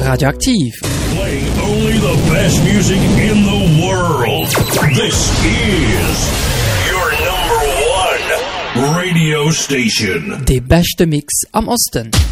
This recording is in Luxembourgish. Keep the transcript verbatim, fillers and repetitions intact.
Radioaktiv. Playing only the best music in the world. This is your number one radio station. De beste Mix am Osten.